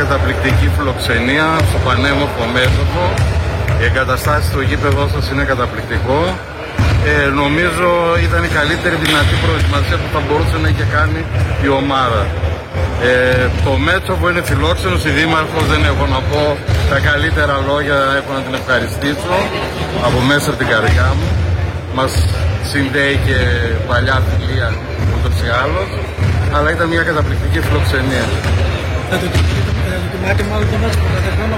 καταπληκτική φιλοξενία στο πανέμορφο μέτωπο. Οι εγκαταστάσεις στο γήπεδό σας είναι καταπληκτικό. Νομίζω ήταν η καλύτερη δυνατή προετοιμασία που θα μπορούσε να είχε κάνει η ομάδα. Το μέτωπο είναι φιλόξενος, η δήμαρχος, δεν έχω να πω τα καλύτερα λόγια, έχω να την ευχαριστήσω από μέσα από την καρδιά μου. Μας συνδέει και παλιά φιλία ούτως ή άλλως, αλλά ήταν μια καταπληκτική φιλοξενία. Θα το τιμάτε μάλλον το μάτς κατά χρόνο?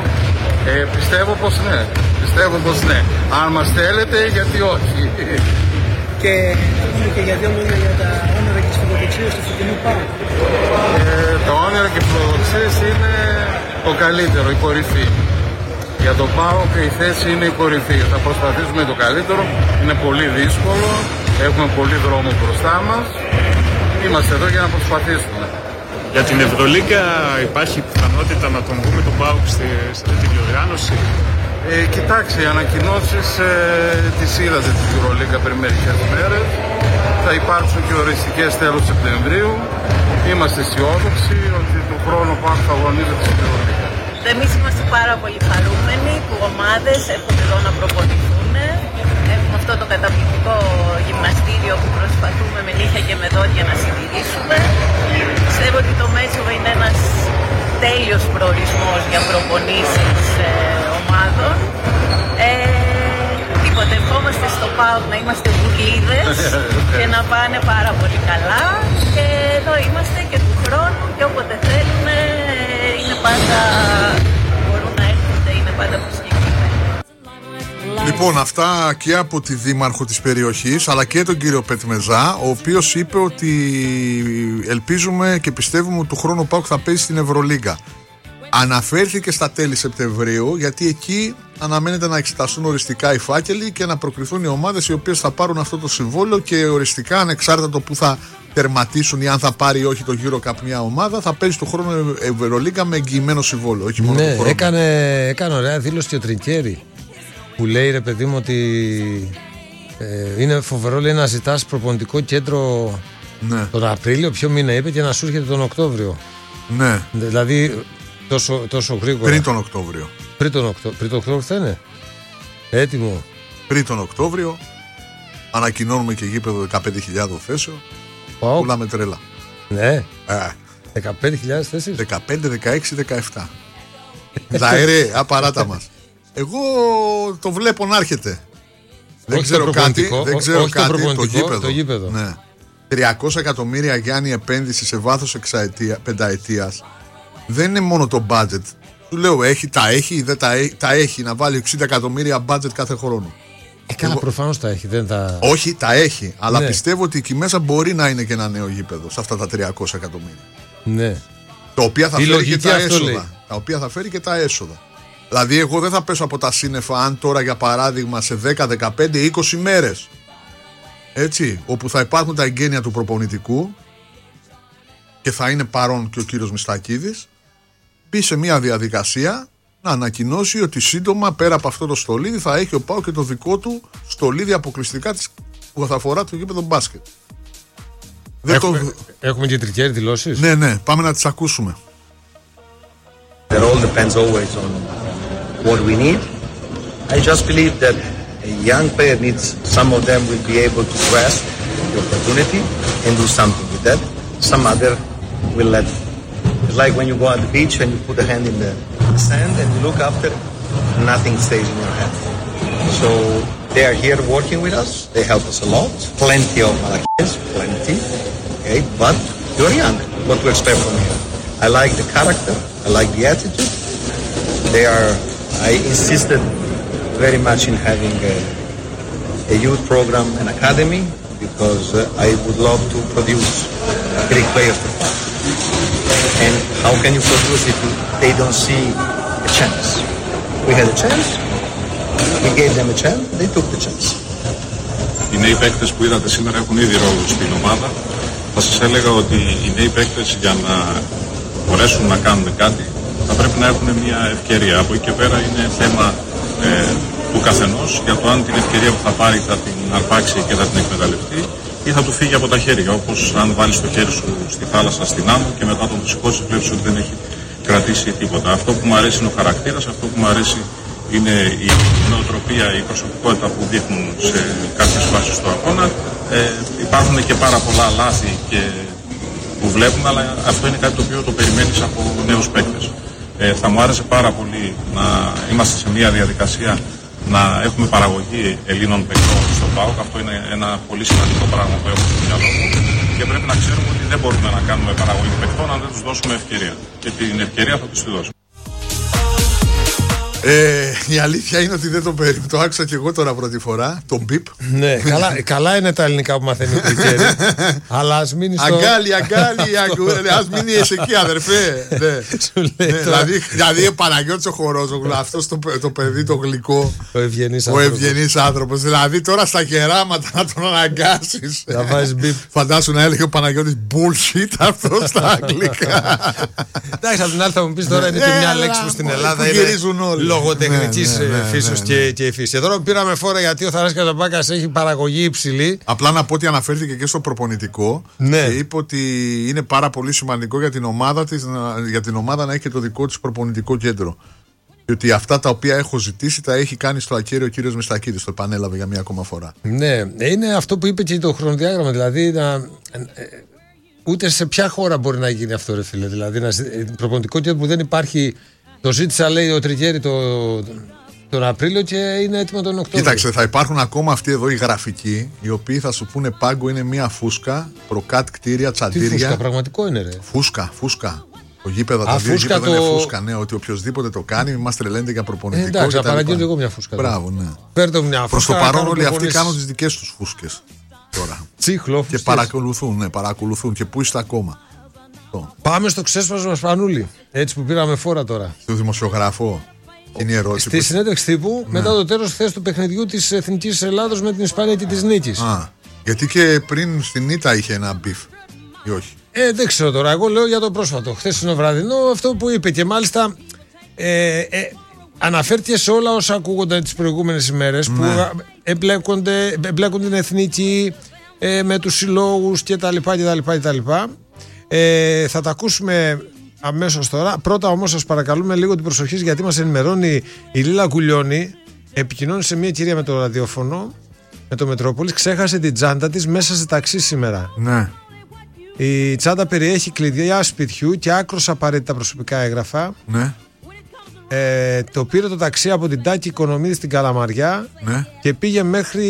Πιστεύω πως ναι. Αν μας θέλετε, γιατί όχι. Και να πούμε και για δύο λόγια για τα όνειρα και τις φιλοδοξίες του φετινού ΠΑΟΚ. Τα όνειρα και οι φιλοδοξίες είναι το καλύτερο, η κορυφή. Για τον ΠΑΟΚ η θέση είναι η κορυφή. Θα προσπαθήσουμε το καλύτερο. Είναι πολύ δύσκολο. Έχουμε πολύ δρόμο μπροστά μας. Είμαστε εδώ για να προσπαθήσουμε. Για την Ευρωλίγκα υπάρχει πιθανότητα να τον δούμε τον ΠΑΟΚ σε αυτή τη διοργάνωση? Κοιτάξτε, οι ανακοινώσεις τις είδατε την Ευρωλίγκα πριν μερικές μέρες. Θα υπάρξουν και οριστικές τέλος Σεπτεμβρίου. Είμαστε αισιόδοξοι ότι του χρόνου ΠΑΟΚ θα αγωνίζεται στην Ευρωλίγκα. Εμείς είμαστε πάρα πολύ χαρούμενοι που ομάδες έρχονται εδώ να προπονηθούν. Έχουμε αυτό το καταπληκτικό γυμναστήριο που προσπαθούμε με νύχια και με δόντια να συντηρήσουμε. Πιστεύω ότι το Μέτσοβο είναι ένας τέλειος προορισμός για προπονήσεις ομάδων. Τίποτε, ευχόμαστε στο ΠΑΟΚ να είμαστε βουλίδες και να πάνε πάρα πολύ καλά. Και εδώ είμαστε και του χρόνου και όποτε θέλουν είναι πάντα, μπορούν να έρχονται, είναι πάντα προσκεκλημένοι. Λοιπόν, αυτά και από τη δήμαρχο της περιοχής αλλά και τον κύριο Πετμεζά, ο οποίος είπε ότι ελπίζουμε και πιστεύουμε ότι του χρόνου ο ΠΑΟΚ θα παίζει στην Ευρωλίγκα. Αναφέρθηκε στα τέλη Σεπτεμβρίου, γιατί εκεί αναμένεται να εξεταστούν οριστικά οι φάκελοι και να προκριθούν οι ομάδες οι οποίες θα πάρουν αυτό το συμβόλαιο και οριστικά, ανεξάρτητα το που θα τερματίσουν ή αν θα πάρει ή όχι το EuroCup μια ομάδα, θα παίζει του χρόνου Ευρωλίγκα με εγγυημένο συμβόλαιο. Όχι μόνο ναι, έκανε ωραία δήλωση και ο Τρινκέρι που λέει, ρε παιδί μου, ότι είναι φοβερό, λέει, να ζητάς προπονητικό κέντρο τον Απρίλιο, ποιο μήνα είπε, και να σου έρχεται τον Οκτώβριο. Ναι. Δηλαδή τόσο γρήγορα. Πριν τον Οκτώβριο. Πριν τον Οκτώβριο θα είναι έτοιμο. Πριν τον Οκτώβριο ανακοινώνουμε και γήπεδο 15.000 θέσεων. Πουλάμε τρέλα. Ναι. 15.000 θέσεις. 15, 16, 17. Ζαερέ, απαράτα μας. Εγώ το βλέπω να έρχεται. Δεν ξέρω κάτι. Το γήπεδο. Ναι. 300 εκατομμύρια, Γιάννη, επένδυση σε βάθος πενταετίας. Δεν είναι μόνο το budget. Του λέω, τα έχει να βάλει 60 εκατομμύρια budget κάθε χρόνο. Καλά, προφανώς τα έχει. Όχι, τα έχει. Αλλά πιστεύω ότι εκεί μέσα μπορεί να είναι και ένα νέο γήπεδο σε αυτά τα 300 εκατομμύρια. Ναι. Τα οποία θα φέρει και τα έσοδα. Τα οποία θα φέρει και τα έσοδα. Δηλαδή, εγώ δεν θα πέσω από τα σύννεφα αν τώρα, για παράδειγμα, σε 10, 15, 20 μέρες, έτσι, όπου θα υπάρχουν τα εγγένεια του προπονητικού και θα είναι παρόν και ο κύριος Μιστακίδης, πει σε μια διαδικασία να ανακοινώσει ότι σύντομα, πέρα από αυτό το στολίδι, θα έχει ο ΠΑΟΚ και το δικό του στολίδι αποκλειστικά που θα αφορά το γήπεδο μπάσκετ. Έχουμε και Τρικέρι δηλώσεις. Ναι, πάμε να τις ακούσουμε. It all depends always on what we need. I just believe that a young player needs, some of them will be able to grasp the opportunity and do something with that. Some other will let. It's like when you go on the beach and you put a hand in the sand and you look after, nothing stays in your hand. So they are here working with us. They help us a lot. Plenty of Malachians, plenty. Okay, but you're young. What to expect from you? I like the character. I like the attitude. I insisted very much in having a youth program and academy because I would love to produce Greek players. And how can you produce if they don't see a chance? We had a chance. We gave them a chance. They took the chance. Οι νέοι παίκτες που είδατε σήμερα έχουν ήδη ρόλο στην ομάδα. Θα σας έλεγα ότι οι νέοι παίκτες, για να μπορέσουν να κάνουν κάτι, θα πρέπει να έχουν μια ευκαιρία. Από εκεί και πέρα είναι θέμα του καθενός για το αν την ευκαιρία που θα πάρει θα την αρπάξει και θα την εκμεταλλευτεί ή θα του φύγει από τα χέρια. Όπως αν βάλεις το χέρι σου στη θάλασσα, στην άμμο, και μετά τον σηκώσεις, βλέπεις ότι δεν έχει κρατήσει τίποτα. Αυτό που μου αρέσει είναι ο χαρακτήρας, αυτό που μου αρέσει είναι η νοοτροπία, η προσωπικότητα που δείχνουν σε κάποιες φάσεις του αγώνα. Υπάρχουν και πάρα πολλά λάθη που βλέπουμε, αλλά αυτό είναι κάτι το οποίο το περιμένεις από νέους παίκτες. Θα μου άρεσε πάρα πολύ να είμαστε σε μια διαδικασία να έχουμε παραγωγή Ελλήνων παικτών στο ΠΑΟΚ. Αυτό είναι ένα πολύ σημαντικό πράγμα που έχω στο μυαλό μου και πρέπει να ξέρουμε ότι δεν μπορούμε να κάνουμε παραγωγή παικτών αν δεν τους δώσουμε ευκαιρία. Και την ευκαιρία θα τους τη δώσουμε. Η αλήθεια είναι ότι δεν το περίμενα. Το άκουσα και εγώ τώρα πρώτη φορά. Τον μπιπ. Ναι, καλά είναι τα ελληνικά που μαθαίνει ο Τρικέρι. Αλλά ας μείνει στο. Αγκάλι, ας μείνει εκεί, αδερφέ. Δηλαδή, ο Παναγιώτης ο Χορόζογλου, αυτό το παιδί το γλυκό. Ο ευγενής άνθρωπος. Δηλαδή, τώρα στα κεράματα να τον αναγκάσεις. Να βάζεις μπιπ. Φαντάσου να έλεγε ο Παναγιώτης bullshit αυτό στα αγγλικά. Εντάξει, απ' την άλλη θα μου πεις τώρα είναι και μια λέξη που στην Ελλάδα είναι λογοτεχνικής φύσεως και υφής. Τώρα πήραμε φόρα γιατί ο Θανάσης Καζαμπάκας έχει παραγωγή υψηλή. Απλά να πω ότι αναφέρθηκε και στο προπονητικό και είπε ότι είναι πάρα πολύ σημαντικό για την ομάδα της, για την ομάδα να έχει και το δικό της προπονητικό κέντρο. Διότι αυτά τα οποία έχω ζητήσει τα έχει κάνει στο ακέραιο ο κύριος Μιστακίδης. Το επανέλαβε για μία ακόμα φορά. Ναι, είναι αυτό που είπε και το χρονοδιάγραμμα. Δηλαδή ούτε σε ποια χώρα μπορεί να γίνει αυτό, ρε φίλε. Δηλαδή προπονητικό κέντρο που δεν υπάρχει. Το ζήτησα, λέει ο Τρικέρι τον Απρίλιο και είναι έτοιμο τον Οκτώβριο. Κοίταξε, θα υπάρχουν ακόμα αυτοί εδώ οι γραφικοί, οι οποίοι θα σου πούνε πάγκο είναι μία φούσκα, προκάτ κτίρια, τσαντήρια. Τι φούσκα, πραγματικό είναι, ρε. Φούσκα. Το γήπεδο, τα δύο γήπεδα είναι φούσκα. Ναι, ότι οποιοδήποτε το κάνει, μην μας τρελαίνετε για προπονητικό. Εντάξει, απαραγγείλω εγώ μια φούσκα. Μπράβο, ναι. Παίρνω μια φούσκα. Προς το παρόν, όλοι αυτοί κάνουν τις δικές τους φούσκες. Τώρα. Τσίχλο, και παρακολουθούν και πού είστε ακόμα. Πάμε στο ξέσπασμα μας, Πανούλη. Έτσι που πήραμε φόρα τώρα. Στο δημοσιογράφο. Είναι η ερώτηση. Στη συνέντευξη τύπου, μετά το τέλος χθες του παιχνιδιού της Εθνικής Ελλάδος με την Ισπανία και της νίκης. Γιατί και πριν στην Ήττα είχε ένα μπιφ, ή όχι. Δεν ξέρω τώρα. Εγώ λέω για το πρόσφατο. Χθες είναι βραδινό αυτό που είπε και μάλιστα αναφέρθηκε σε όλα όσα ακούγονταν τις προηγούμενες ημέρες που εμπλέκουν την εθνική με τους συλλόγους κτλ. Θα τα ακούσουμε αμέσως τώρα. Πρώτα όμως σας παρακαλούμε λίγο την προσοχή γιατί μας ενημερώνει η Λίλα Κουλιώνη. Επικοινώνησε μια κυρία με το ραδιόφωνο, με το Μετρόπολης, ξέχασε την τσάντα της μέσα σε ταξί σήμερα. Ναι. Η τσάντα περιέχει κλειδιά σπιτιού και άκρως απαραίτητα προσωπικά έγγραφα. Ναι. Το πήρε το ταξί από την Τάκη Οικονομίδη στην Καλαμαριά και πήγε μέχρι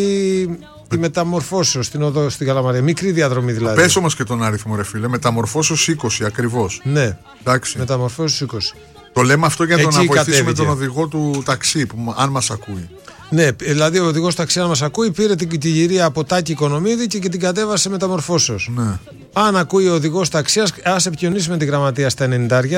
τη Μεταμορφώσεως στην οδό στην Καλαμαριά. Μικρή διαδρομή δηλαδή. Πες όμως και τον αριθμό, ρε φίλε. Μεταμορφώσεως 20 ακριβώς. Ναι. Εντάξει. Μεταμορφώσεως 20. Το λέμε αυτό για να βοηθήσουμε τον οδηγό του ταξί, που, αν μας ακούει. Ναι, δηλαδή ο οδηγός ταξί, αν μας ακούει, πήρε την γυρία από Τάκη Οικονομίδη και την κατέβασε Μεταμορφώσεως. Ναι. Αν ακούει ο οδηγός ταξί, ας επικοινωνήσει με την γραμματεία στα 90,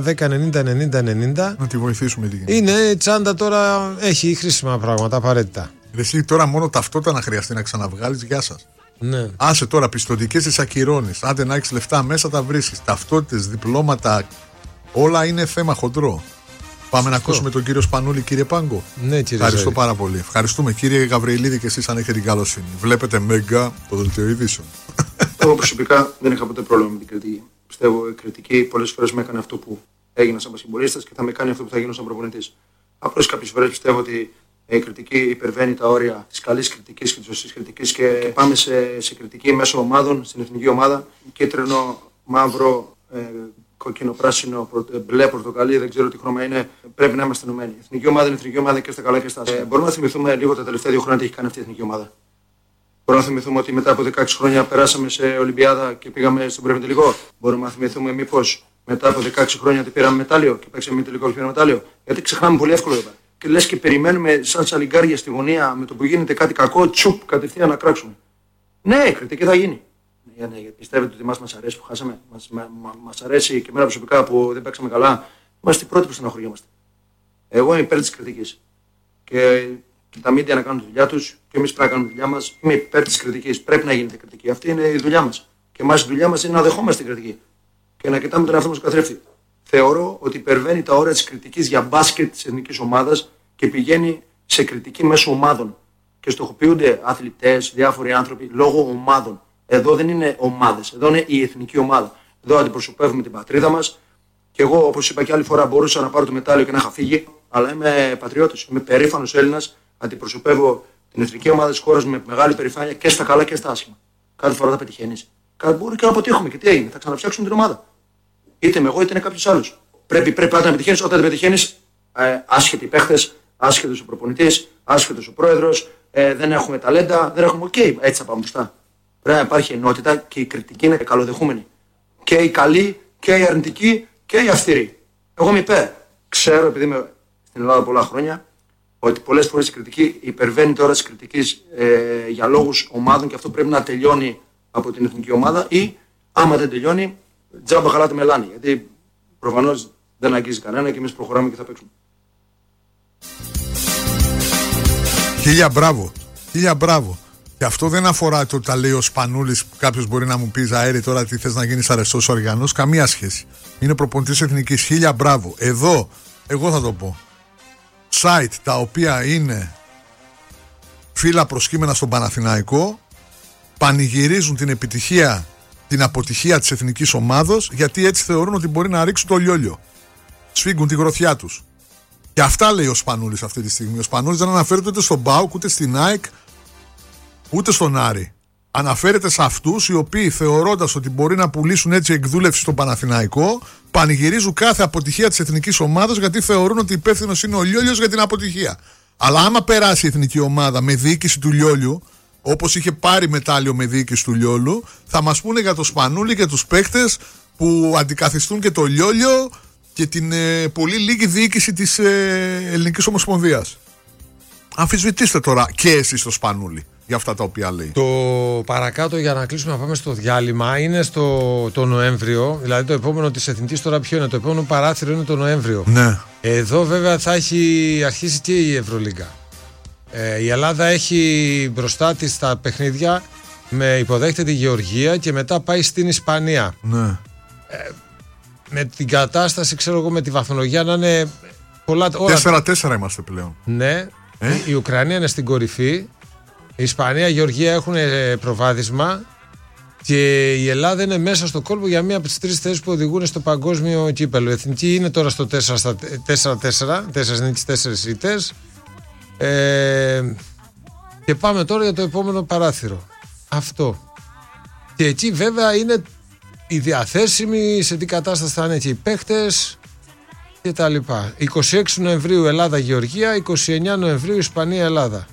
2310-90-90-90. Να τη βοηθήσουμε τι γίνεται. Είναι τσάντα τώρα, έχει χρήσιμα πράγματα απαραίτητα. Εσύ τώρα μόνο ταυτότητα να χρειαστεί να ξαναβγάλεις, γεια σας. Ναι. Άσε τώρα πιστωτικές τις ακυρώνεις. Άντε να έχεις λεφτά μέσα τα βρίσκεις. Ταυτότητες, διπλώματα, όλα είναι θέμα χοντρό. Πάμε να ακούσουμε τον κύριο Σπανούλη, κύριε Πάγκο. Ναι, κύριε. Ευχαριστώ πάρα πολύ. Ευχαριστούμε, κύριε Γαβριλίδη, και εσείς αν έχετε την καλοσύνη. Βλέπετε Μέγκα, το δελτίο ειδήσεων. Εγώ προσωπικά δεν είχα ποτέ πρόβλημα με την κριτική. Πιστεύω η κριτική πολλές φορές με έκανε αυτό που έγινα σαν μπασκετμπολίστας και θα με κάνει αυτό που θα γίνω σαν προπονητής. Απλώς κάποιες φορές πιστεύω ότι η κριτική υπερβαίνει τα όρια της καλής κριτικής και της σωστής κριτικής και πάμε σε κριτική μέσω ομάδων στην εθνική ομάδα. Κίτρινο, μαύρο, κόκκινο, πράσινο, μπλε, πορτοκαλί, δεν ξέρω τι χρώμα είναι. Πρέπει να είμαστε ενωμένοι. Η εθνική ομάδα είναι εθνική ομάδα και στα καλά και στα άσχημα. Μπορούμε να θυμηθούμε λίγο τα τελευταία 2 χρόνια τι έχει κάνει αυτή η εθνική ομάδα. Μπορούμε να θυμηθούμε ότι μετά από 16 χρόνια περάσαμε σε Ολυμπιάδα και πήγαμε στον πρώτο τελικό. Μπορούμε να θυμηθούμε μήπως μετά από 16 χρόνια ότι πήραμε μετάλλιο και παίξαμε με τελικό και πήραμε μετάλλιο. Γιατί ξεχνάμε πολύ εύκολα εδώ πέρα. Και λες και περιμένουμε σαν σαλιγκάρια στη γωνία με το που γίνεται κάτι κακό, τσουπ, κατευθείαν να κράξουμε. Ναι, η κριτική θα γίνει. Ναι, πιστεύετε ότι μας αρέσει που χάσαμε. Μας αρέσει και εμένα προσωπικά που δεν παίξαμε καλά. Είμαστε οι πρώτοι που στεναχωριόμαστε. Εγώ είμαι υπέρ της κριτικής. Και τα μίντια να κάνουν τη δουλειά τους και εμείς πρέπει να κάνουμε τη δουλειά μας. Είμαι υπέρ της κριτικής. Πρέπει να γίνεται κριτική. Αυτή είναι η δουλειά μας. Και εμάς η δουλειά μας είναι να δεχόμαστε την κριτική. Και να κοιτάμε τον εαυτό μας καθρέφτη. Θεωρώ ότι υπερβαίνει τα όρια της κριτικής για μπάσκετ της εθνικής ομάδας και πηγαίνει σε κριτική μέσω ομάδων. Και στοχοποιούνται αθλητές, διάφοροι άνθρωποι λόγω ομάδων. Εδώ δεν είναι ομάδες, εδώ είναι η εθνική ομάδα. Εδώ αντιπροσωπεύουμε την πατρίδα μας και Και εγώ, όπως είπα και άλλη φορά, μπορούσα να πάρω το μετάλλιο και να είχα φύγει, αλλά είμαι πατριώτης. Είμαι περήφανος Έλληνας. Αντιπροσωπεύω την εθνική ομάδα της χώρας με μεγάλη περηφάνεια και στα καλά και στα άσχημα. Κάθε φορά θα πετυχαίνεις. Μπορεί και να αποτύχουμε. Και τι έγινε, θα ξαναφτιάξουμε την ομάδα. Είτε είμαι εγώ είτε είναι κάποιος άλλος. Πρέπει πάντα να πετυχαίνεις. Όταν δεν πετυχαίνεις, άσχετοι παίχτες, άσχετος ο προπονητής, άσχετος ο πρόεδρος, δεν έχουμε ταλέντα, δεν έχουμε. Έτσι θα πάμε μπροστά. Πρέπει να υπάρχει ενότητα και η κριτική είναι καλοδεχούμενη. Και η καλή και η αρνητική και η αυστηρή. Εγώ είμαι υπέρ. Ξέρω, επειδή είμαι στην Ελλάδα πολλά χρόνια, ότι πολλές φορές η κριτική υπερβαίνει τώρα της κριτικής για λόγους ομάδων και αυτό πρέπει να τελειώνει από την εθνική ομάδα ή άμα δεν τελειώνει, τζάμπα χαλάτε μελάνι. Γιατί προφανώς δεν αγγίζει κανένα και εμείς προχωράμε και θα παίξουμε. Χίλια μπράβο. Και αυτό δεν αφορά το τα λέει ο Σπανούλης. Κάποιος μπορεί να μου πει Ζαέρη τώρα τι θες να γίνεις αρεστός οργανός. Καμία σχέση. Είναι προπονητής εθνικής. Χίλια μπράβο. Εδώ, εγώ θα το πω. Site τα οποία είναι φύλλα προσκύμενα στον Παναθηναϊκό πανηγυρίζουν την επιτυχία, την αποτυχία της εθνικής ομάδος, γιατί έτσι θεωρούν ότι μπορεί να ρίξουν το λιόλιο. Σφίγγουν τη γροθιά τους. Και αυτά λέει ο Σπανούλης αυτή τη στιγμή. Ο Σπανούλης δεν αναφέρεται ούτε στον ΠΑΟΚ, ούτε στην ΑΕΚ, ούτε στον Άρη. Αναφέρεται σε αυτούς οι οποίοι, θεωρώντας ότι μπορεί να πουλήσουν έτσι εκδούλευση στον Παναθηναϊκό, πανηγυρίζουν κάθε αποτυχία της εθνικής ομάδας, γιατί θεωρούν ότι υπεύθυνος είναι ο Λιόλιος για την αποτυχία. Αλλά άμα περάσει η εθνική ομάδα με διοίκηση του Λιόλιου, όπως είχε πάρει μετάλλιο με διοίκηση του Λιόλιου, θα μας πούνε για το Σπανούλη και τους παίκτες που αντικαθιστούν και το Λιόλιο και την πολύ λίγη διοίκηση της Ελληνικής Ομοσπονδίας. Αμφισβητήστε τώρα και εσείς το Σπανούλη για αυτά τα οποία λέει. Το παρακάτω, για να κλείσουμε να πάμε στο διάλειμμα, είναι το Νοέμβριο. Δηλαδή το επόμενο της Εθνικής τώρα ποιο είναι? Το επόμενο παράθυρο είναι το Νοέμβριο. Ναι. Εδώ βέβαια θα έχει αρχίσει και η Ευρωλίγκα. Η Ελλάδα έχει μπροστά της τα παιχνίδια, υποδέχεται τη Γεωργία και μετά πάει στην Ισπανία. Ναι. Με την κατάσταση, ξέρω εγώ, με τη βαθμολογία να είναι πολλά. 4-4 είμαστε πλέον. Ναι. Η Ουκρανία είναι στην κορυφή. Η Ισπανία, η Γεωργία έχουν προβάδισμα και η Ελλάδα είναι μέσα στο κόλπο για μία από τις 3 θέσεις που οδηγούν στο παγκόσμιο κύπελλο. Η Εθνική είναι τώρα στο 4-4, 4 νίκες, 4 ήττες. Και πάμε τώρα για το επόμενο παράθυρο. Αυτό. Και εκεί βέβαια είναι οι διαθέσιμοι, σε τι κατάσταση θα είναι και οι παίχτες και τα λοιπά. 26 Νοεμβρίου Ελλάδα-Γεωργία, 29 Νοεμβρίου Ισπανία-Ελλάδα.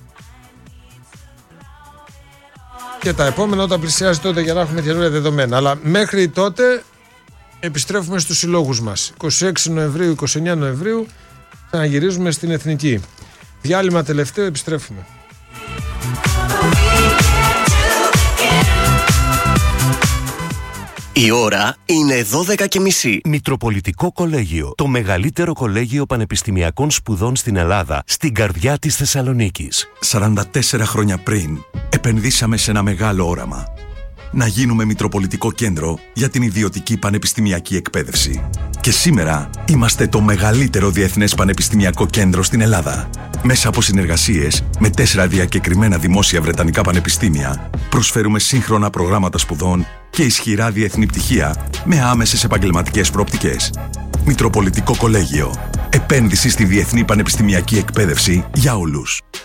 Και τα επόμενα όταν πλησιάζει τότε, για να έχουμε καινούργια δεδομένα. Αλλά μέχρι τότε επιστρέφουμε στους συλλόγους μας. 26 Νοεμβρίου, 29 Νοεμβρίου ξαναγυρίζουμε στην Εθνική. Διάλειμμα τελευταίο, επιστρέφουμε. Η ώρα είναι 12:30. Μητροπολιτικό Κολέγιο. Το μεγαλύτερο κολέγιο πανεπιστημιακών σπουδών στην Ελλάδα, στην καρδιά της Θεσσαλονίκης. 44 χρόνια πριν, επενδύσαμε σε ένα μεγάλο όραμα. Να γίνουμε Μητροπολιτικό Κέντρο για την ιδιωτική πανεπιστημιακή εκπαίδευση. Και σήμερα είμαστε το μεγαλύτερο διεθνές πανεπιστημιακό κέντρο στην Ελλάδα. Μέσα από συνεργασίες με 4 διακεκριμένα δημόσια βρετανικά πανεπιστήμια, προσφέρουμε σύγχρονα προγράμματα σπουδών και ισχυρά διεθνή πτυχία με άμεσες επαγγελματικές προοπτικές. Μητροπολιτικό Κολέγιο. Επένδυση στη διεθνή πανεπιστημιακή εκπαίδευση για όλους.